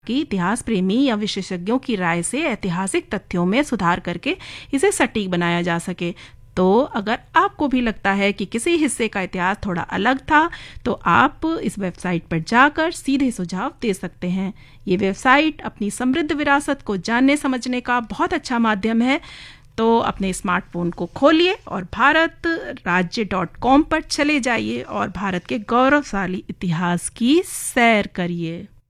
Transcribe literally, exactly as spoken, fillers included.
कि इतिहास प्रेमी या विशेषज्ञों की राय से ऐतिहासिक तथ्यों में सुधार करके इसे सटीक बनाया जा सके। तो अगर आपको भी लगता है कि किसी हिस्से का इतिहास थोड़ा अलग था, तो आप इस वेबसाइट पर जाकर सीधे सुझाव दे सकते हैं। ये वेबसाइट अपनी समृद्ध विरासत को जानने समझने का बहुत अच्छा माध्यम है। तो अपने स्मार्टफोन को खोलिए और भारत राज्य डॉट कॉम पर चले जाइए और भारत के गौरवशाली इतिहास की सैर करिए।